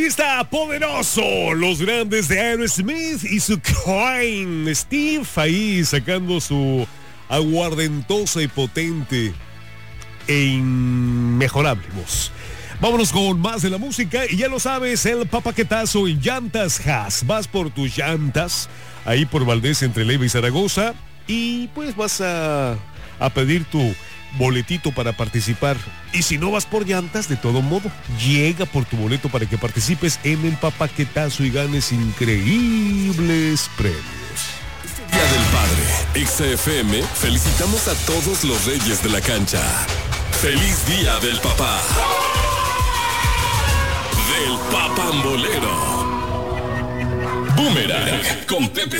Está poderoso, los grandes de Aerosmith y su Coin. Steve ahí sacando su aguardentosa y potente e inmejorable voz. Vámonos con más de la música y ya lo sabes, el papaquetazo en Llantas Haas. Vas por tus llantas, ahí por Valdés entre Leiva y Zaragoza y pues vas a pedir tu boletito para participar. Y si no vas por llantas, de todo modo, llega por tu boleto para que participes en el papaquetazo y ganes increíbles premios. Este Día del Padre, XFM, felicitamos a todos los reyes de la cancha. ¡Feliz Día del Papá! Del Papambolero. Boomerang con Pepe